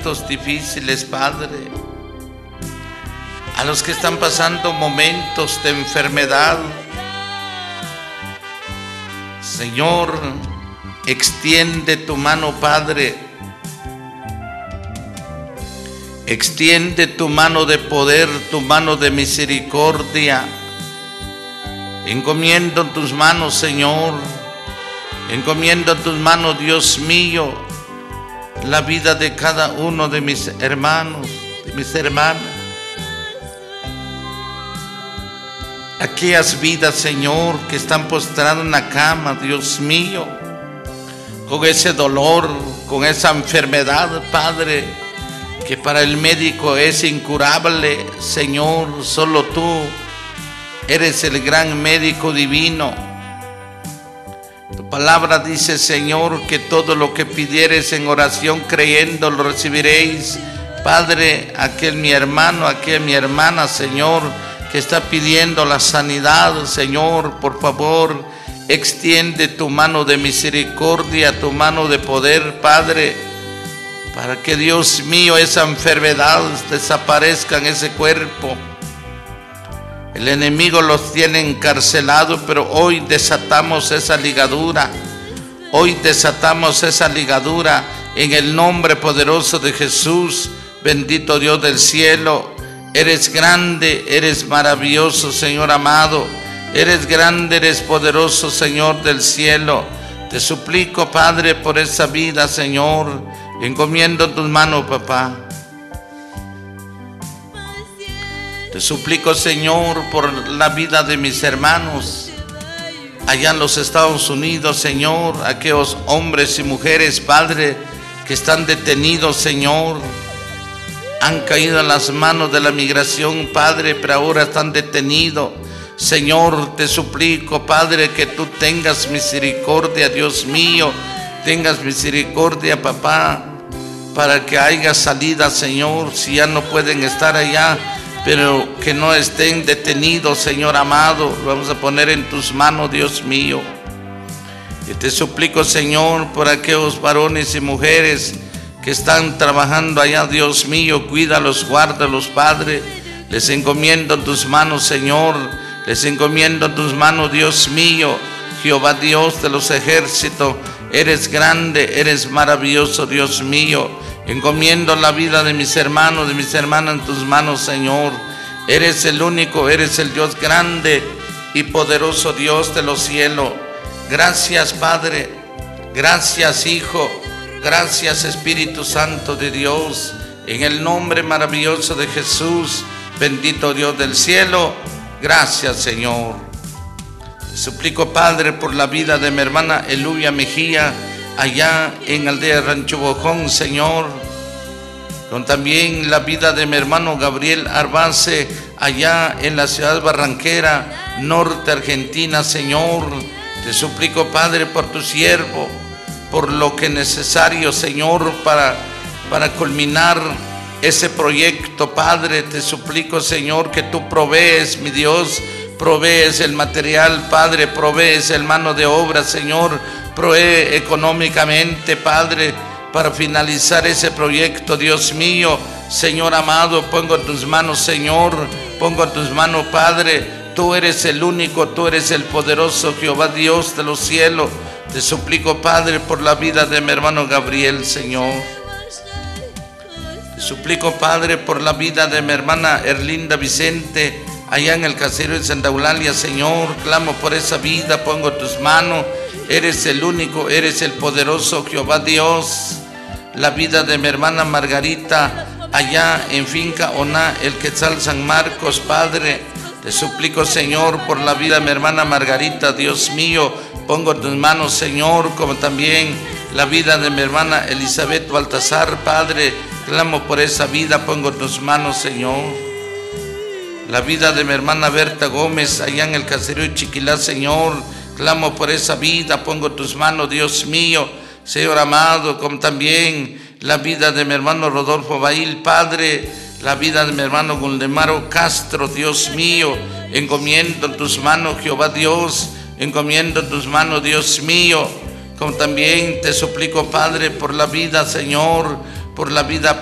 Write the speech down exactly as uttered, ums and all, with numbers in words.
momentos difíciles, Padre, a los que están pasando momentos de enfermedad. Señor, extiende tu mano, Padre. Extiende tu mano de poder, tu mano de misericordia. Encomiendo en tus manos, Señor. Encomiendo en tus manos, Dios mío, la vida de cada uno de mis hermanos, de mis hermanas. Aquellas vidas, Señor, que están postradas en la cama, Dios mío, con ese dolor, con esa enfermedad, Padre, que para el médico es incurable. Señor, solo tú eres el gran médico divino. Tu palabra dice, Señor, que todo lo que pidieres en oración creyendo lo recibiréis. Padre, aquel mi hermano, aquel mi hermana, Señor, que está pidiendo la sanidad, Señor, por favor, extiende tu mano de misericordia, tu mano de poder, Padre, para que, Dios mío, esa enfermedad desaparezca en ese cuerpo. El enemigo los tiene encarcelados, pero hoy desatamos esa ligadura. Hoy desatamos esa ligadura en el nombre poderoso de Jesús. Bendito Dios del cielo. Eres grande, eres maravilloso, Señor amado. Eres grande, eres poderoso, Señor del cielo. Te suplico, Padre, por esa vida, Señor. Encomiendo tus manos, papá. Te suplico, Señor, por la vida de mis hermanos allá en los Estados Unidos, Señor. Aquellos hombres y mujeres, Padre, que están detenidos, Señor. Han caído en las manos de la migración, Padre, pero ahora están detenidos. Señor, te suplico, Padre, que tú tengas misericordia, Dios mío. Tengas misericordia, papá, para que haya salida, Señor, si ya no pueden estar allá, pero que no estén detenidos, Señor amado. Lo vamos a poner en tus manos, Dios mío. Y te suplico, Señor, por aquellos varones y mujeres que están trabajando allá, Dios mío, cuídalos, guárdalos, Padre. Les encomiendo en tus manos, Señor. Les encomiendo en tus manos, Dios mío. Jehová Dios de los ejércitos, eres grande, eres maravilloso, Dios mío. Encomiendo la vida de mis hermanos, de mis hermanas en tus manos, Señor. Eres el único, eres el Dios grande y poderoso, Dios de los cielos. Gracias, Padre. Gracias, Hijo. Gracias, Espíritu Santo de Dios. En el nombre maravilloso de Jesús, bendito Dios del cielo. Gracias, Señor. Te suplico, Padre, por la vida de mi hermana Eluvia Mejía, allá en Aldea Rancho Bojón, Señor. Con también la vida de mi hermano Gabriel Arbace, allá en la ciudad barranquera, norte Argentina, Señor. Te suplico, Padre, por tu siervo, por lo que es necesario, Señor, para, para culminar ese proyecto, Padre. Te suplico, Señor, que tú provees, mi Dios, provees el material, Padre, provees el mano de obra, Señor, provee económicamente, Padre, para finalizar ese proyecto, Dios mío. Señor amado, pongo en tus manos, Señor, pongo en tus manos, Padre. Tú eres el único, tú eres el poderoso Jehová Dios de los cielos. Te suplico, Padre, por la vida de mi hermano Gabriel, Señor. Te suplico, Padre, por la vida de mi hermana Erlinda Vicente, allá en el caserío de Santa Eulalia, Señor. Clamo por esa vida, pongo en tus manos. Eres el único, eres el poderoso Jehová Dios. La vida de mi hermana Margarita, allá en Finca Oná, el Quetzal San Marcos, Padre. Te suplico, Señor, por la vida de mi hermana Margarita, Dios mío. Pongo en tus manos, Señor, como también la vida de mi hermana Elizabeth Baltasar, Padre. Clamo por esa vida, pongo en tus manos, Señor. La vida de mi hermana Berta Gómez, allá en el caserío de Chiquilá, Señor. Clamo por esa vida, pongo en tus manos, Dios mío. Señor amado, como también la vida de mi hermano Rodolfo Bail, Padre. La vida de mi hermano Guldemaro Castro, Dios mío. Encomiendo en tus manos, Jehová Dios. Encomiendo en tus manos, Dios mío. Como también te suplico, Padre, por la vida, Señor, por la vida